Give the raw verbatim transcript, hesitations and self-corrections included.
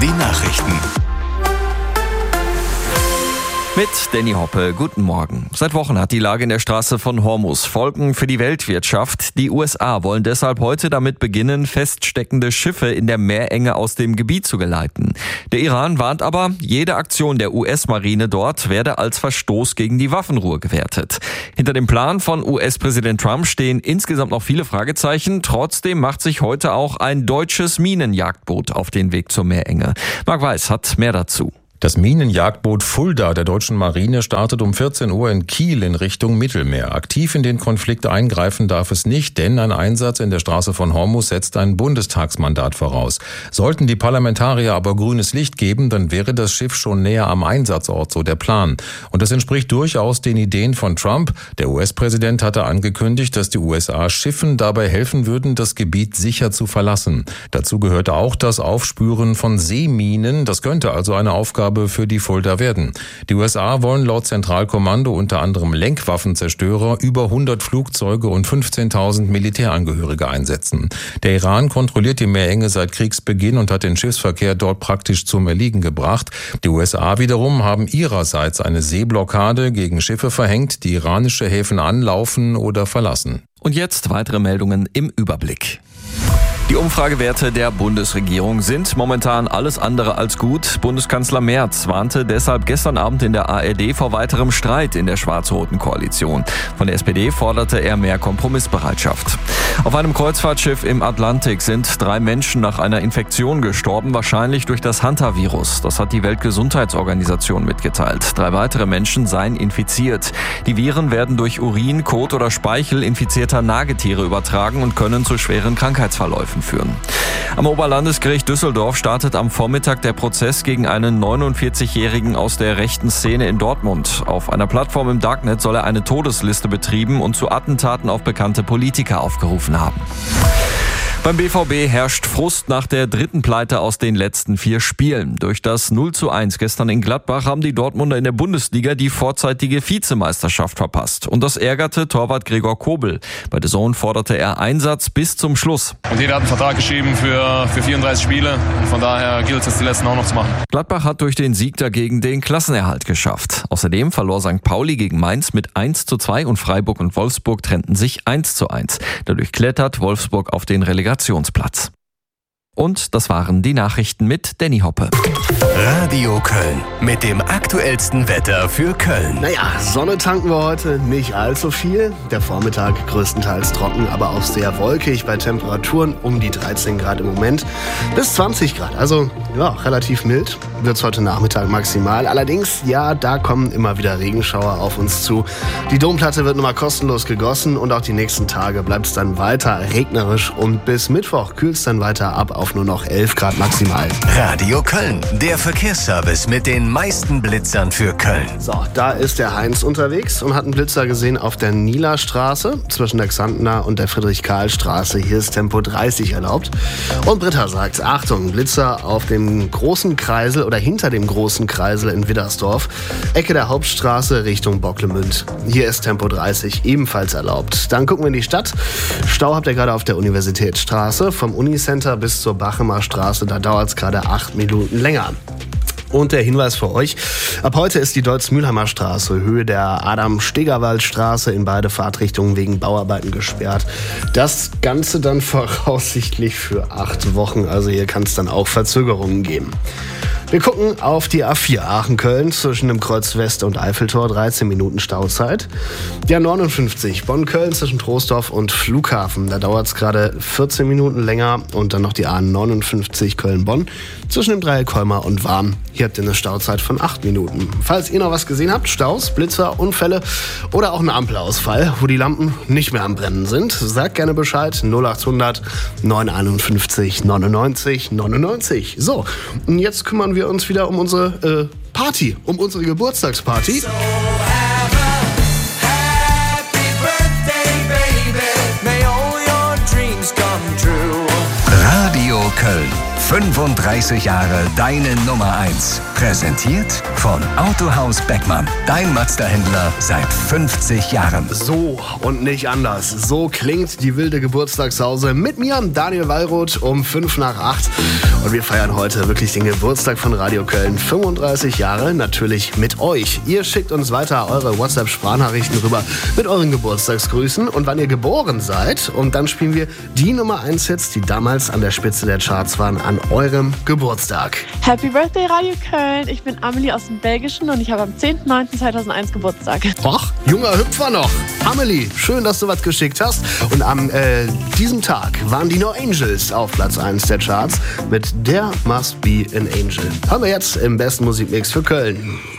die Nachrichten. Mit Danny Hoppe, guten Morgen. Seit Wochen hat die Lage in der Straße von Hormuz Folgen für die Weltwirtschaft. Die U S A wollen deshalb heute damit beginnen, feststeckende Schiffe in der Meerenge aus dem Gebiet zu geleiten. Der Iran warnt aber, jede Aktion der U S-Marine dort werde als Verstoß gegen die Waffenruhe gewertet. Hinter dem Plan von U S-Präsident Trump stehen insgesamt noch viele Fragezeichen. Trotzdem macht sich heute auch ein deutsches Minenjagdboot auf den Weg zur Meerenge. Marc Weiß hat mehr dazu. Das Minenjagdboot Fulda der deutschen Marine startet um vierzehn Uhr in Kiel in Richtung Mittelmeer. Aktiv in den Konflikt eingreifen darf es nicht, denn ein Einsatz in der Straße von Hormuz setzt ein Bundestagsmandat voraus. Sollten die Parlamentarier aber grünes Licht geben, dann wäre das Schiff schon näher am Einsatzort, so der Plan. Und das entspricht durchaus den Ideen von Trump. Der U S-Präsident hatte angekündigt, dass die U S A Schiffen dabei helfen würden, das Gebiet sicher zu verlassen. Dazu gehörte auch das Aufspüren von Seeminen. Das könnte also eine Aufgabe für die Fulda werden. Die U S A wollen laut Zentralkommando unter anderem Lenkwaffenzerstörer, über hundert Flugzeuge und fünfzehntausend Militärangehörige einsetzen. Der Iran kontrolliert die Meerenge seit Kriegsbeginn und hat den Schiffsverkehr dort praktisch zum Erliegen gebracht. Die U S A wiederum haben ihrerseits eine Seeblockade gegen Schiffe verhängt, die iranische Häfen anlaufen oder verlassen. Und jetzt weitere Meldungen im Überblick. Die Umfragewerte der Bundesregierung sind momentan alles andere als gut. Bundeskanzler Merz warnte deshalb gestern Abend in der A R D vor weiterem Streit in der schwarz-roten Koalition. Von der S P D forderte er mehr Kompromissbereitschaft. Auf einem Kreuzfahrtschiff im Atlantik sind drei Menschen nach einer Infektion gestorben, wahrscheinlich durch das Hantavirus. Das hat die Weltgesundheitsorganisation mitgeteilt. Drei weitere Menschen seien infiziert. Die Viren werden durch Urin, Kot oder Speichel infizierter Nagetiere übertragen und können zu schweren Krankheitsverläufen führen. Am Oberlandesgericht Düsseldorf startet am Vormittag der Prozess gegen einen neunundvierzigjährigen aus der rechten Szene in Dortmund. Auf einer Plattform im Darknet soll er eine Todesliste betrieben und zu Attentaten auf bekannte Politiker aufgerufen haben. Beim B V B herrscht Frust nach der dritten Pleite aus den letzten vier Spielen. Durch das null zu eins gestern in Gladbach haben die Dortmunder in der Bundesliga die vorzeitige Vizemeisterschaft verpasst. Und das ärgerte Torwart Gregor Kobel. Bei The Zone forderte er Einsatz bis zum Schluss. Und jeder hat einen Vertrag geschrieben für, für vierunddreißig Spiele. Und von daher gilt es, die letzten auch noch zu machen. Gladbach hat durch den Sieg dagegen den Klassenerhalt geschafft. Außerdem verlor Sankt Pauli gegen Mainz mit eins zu zwei und Freiburg und Wolfsburg trennten sich eins zu eins. Dadurch klettert Wolfsburg auf den Relegationsplatz. Und das waren die Nachrichten mit Danny Hoppe. Radio Köln mit dem aktuellsten Wetter für Köln. Naja, Sonne tanken wir heute nicht allzu viel. Der Vormittag größtenteils trocken, aber auch sehr wolkig bei Temperaturen um die dreizehn Grad im Moment bis zwanzig Grad. Also ja, relativ mild wird es heute Nachmittag maximal. Allerdings, ja, da kommen immer wieder Regenschauer auf uns zu. Die Domplatte wird nochmal kostenlos gegossen und auch die nächsten Tage bleibt es dann weiter regnerisch und bis Mittwoch kühlt es dann weiter ab auf nur noch elf Grad maximal. Radio Köln, der Verkehrsservice mit den meisten Blitzern für Köln. So, da ist der Heinz unterwegs und hat einen Blitzer gesehen auf der Nieler Straße zwischen der Xantner und der Friedrich-Karl-Straße. Hier ist Tempo dreißig erlaubt. Und Britta sagt, Achtung, Blitzer auf dem großen Kreisel oder hinter dem großen Kreisel in Widdersdorf, Ecke der Hauptstraße Richtung Bocklemünd. Hier ist Tempo dreißig ebenfalls erlaubt. Dann gucken wir in die Stadt. Stau habt ihr gerade auf der Universitätsstraße vom Unicenter bis zur Bachemer Straße. Da dauert es gerade acht Minuten länger. Und der Hinweis für euch, ab heute ist die Deutz-Mühlheimer Straße, Höhe der Adam-Stegerwald-Straße in beide Fahrtrichtungen wegen Bauarbeiten gesperrt. Das Ganze dann voraussichtlich für acht Wochen, also hier kann es dann auch Verzögerungen geben. Wir gucken auf die A vier Aachen-Köln zwischen dem Kreuz West und Eiffeltor, dreizehn Minuten Stauzeit. Die A neunundfünfzig Bonn-Köln zwischen Troisdorf und Flughafen, da dauert es gerade vierzehn Minuten länger. Und dann noch die A neunundfünfzig Köln-Bonn zwischen dem Dreieck Colmar und Warm. Hier habt ihr eine Stauzeit von acht Minuten. Falls ihr noch was gesehen habt, Staus, Blitzer, Unfälle oder auch einen Ampelausfall, wo die Lampen nicht mehr am Brennen sind, sagt gerne Bescheid. null achthundert neunhunderteinundfünfzig neunundneunzig neunundneunzig. So, und jetzt kümmern wir uns wieder um unsere äh, Party, um unsere Geburtstagsparty. So have a happy birthday, baby. May all your dreams come true. Radio Köln. fünfunddreißig Jahre deine Nummer eins. Präsentiert von Autohaus Beckmann. Dein Mazda-Händler seit fünfzig Jahren. So und nicht anders. So klingt die wilde Geburtstagssause mit mir, Daniel Wallroth, um fünf nach acht. Und wir feiern heute wirklich den Geburtstag von Radio Köln. fünfunddreißig Jahre, natürlich mit euch. Ihr schickt uns weiter eure WhatsApp-Sprachnachrichten rüber mit euren Geburtstagsgrüßen und wann ihr geboren seid. Und dann spielen wir die Nummer eins Hits, die damals an der Spitze der Charts waren, an eurem Geburtstag. Happy Birthday Radio Köln, ich bin Amelie aus dem Belgischen und ich habe am zehnten neunten zweitausendeins Geburtstag. Ach, junger Hüpfer noch. Amelie, schön, dass du was geschickt hast. Und am äh, diesem Tag waren die No Angels auf Platz eins der Charts mit There Must Be an Angel. Haben wir jetzt im besten Musikmix für Köln.